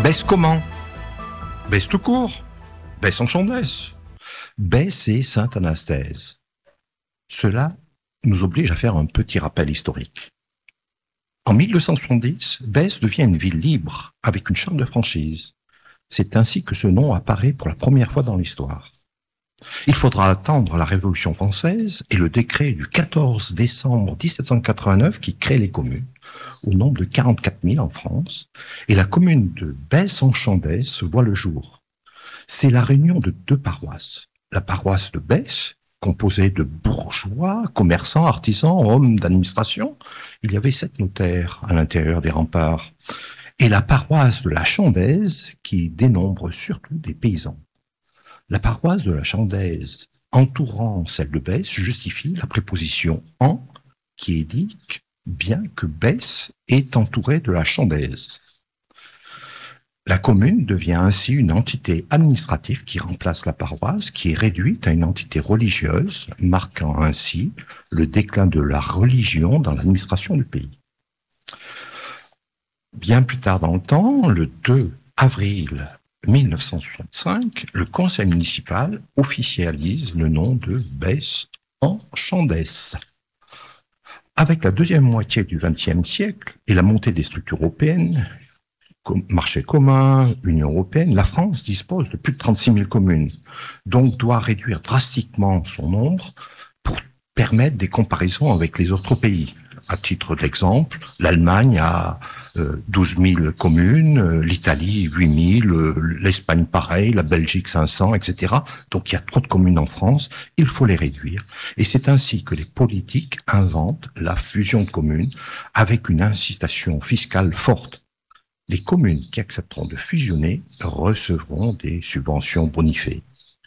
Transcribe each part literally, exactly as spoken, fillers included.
Besse comment? Besse tout court. Besse en Chandès. Besse et Sainte-Anastaise. Cela nous oblige à faire un petit rappel historique. En mille deux cent soixante-dix, Besse devient une ville libre, avec une charte de franchise. C'est ainsi que ce nom apparaît pour la première fois dans l'histoire. Il faudra attendre la Révolution française et le décret du quatorze décembre dix-sept cent quatre-vingt-neuf qui crée les communes, au nombre de quarante-quatre mille en France, et la commune de Besse-en-Chandès voit le jour. C'est la réunion de deux paroisses. La paroisse de Besse, composée de bourgeois, commerçants, artisans, hommes d'administration. Il y avait sept notaires à l'intérieur des remparts. Et la paroisse de la Chandaise, qui dénombre surtout des paysans. La paroisse de la Chandaise, entourant celle de Besse, justifie la préposition « en » qui indique bien que Besse est entourée de la Chandaise. La commune devient ainsi une entité administrative qui remplace la paroisse, qui est réduite à une entité religieuse, marquant ainsi le déclin de la religion dans l'administration du pays. Bien plus tard dans le temps, le deux avril mille neuf cent soixante-cinq, le conseil municipal officialise le nom de Besse-en-Chandès. Avec la deuxième moitié du vingtième siècle et la montée des structures européennes, marché commun, Union européenne, la France dispose de plus de trente-six mille communes, donc doit réduire drastiquement son nombre pour permettre des comparaisons avec les autres pays. À titre d'exemple, l'Allemagne a euh, douze mille communes, euh, l'Italie huit mille, euh, l'Espagne pareil, la Belgique cinq cents, et cetera. Donc il y a trop de communes en France, il faut les réduire. Et c'est ainsi que les politiques inventent la fusion de communes avec une incitation fiscale forte. Les communes qui accepteront de fusionner recevront des subventions bonifées.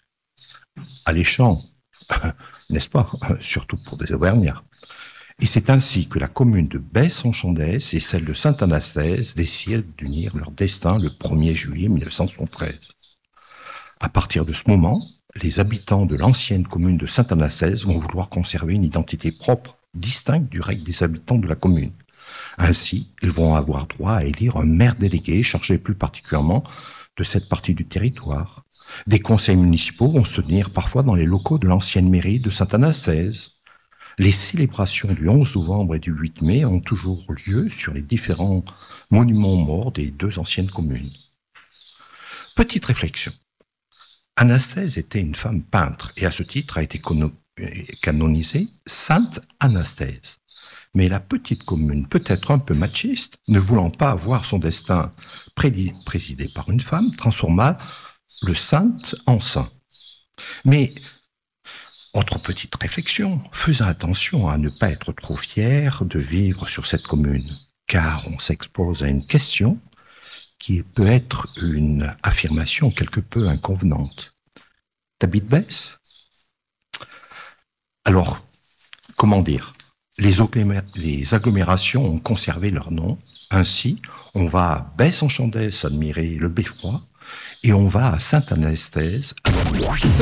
Alléchant, n'est-ce pas? Surtout pour des Auvergnats. Et c'est ainsi que la commune de Besse-en-Chandès et celle de Sainte-Anastaise décident d'unir leur destin le premier juillet mille neuf cent soixante-treize. À partir de ce moment, les habitants de l'ancienne commune de Sainte-Anastaise vont vouloir conserver une identité propre, distincte du reste des habitants de la commune. Ainsi, ils vont avoir droit à élire un maire délégué chargé plus particulièrement de cette partie du territoire. Des conseils municipaux vont se tenir parfois dans les locaux de l'ancienne mairie de Sainte-Anastaise. Les célébrations du onze novembre et du huit mai ont toujours lieu sur les différents monuments morts des deux anciennes communes. Petite réflexion. Anastaise était une femme peintre et à ce titre a été canonisée Sainte Anastaise. Mais la petite commune, peut-être un peu machiste, ne voulant pas voir son destin présidé par une femme, transforma le sainte en saint. Mais, autre petite réflexion, faisons attention à ne pas être trop fier de vivre sur cette commune, car on s'expose à une question qui peut être une affirmation quelque peu inconvenante. T'habites Besse? Alors, comment dire? Les, agglomé- les agglomérations ont conservé leur nom. Ainsi, on va à Besse-en-Chandès admirer le beffroi et on va à Sainte-Anastaise.